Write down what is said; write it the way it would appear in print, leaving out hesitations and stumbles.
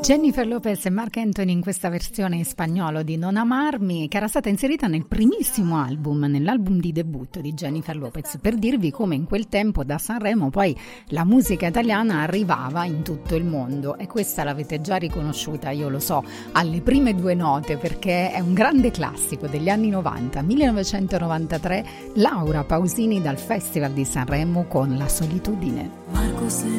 Jennifer Lopez e Marc Anthony in questa versione in spagnolo di Non amarmi, che era stata inserita nel primissimo album, nell'album di debutto di Jennifer Lopez, per dirvi come in quel tempo da Sanremo poi la musica italiana arrivava in tutto il mondo, e questa l'avete già riconosciuta, io lo so, alle prime due note, perché è un grande classico degli anni 90, 1993, Laura Pausini dal Festival di Sanremo con La solitudine. Marco se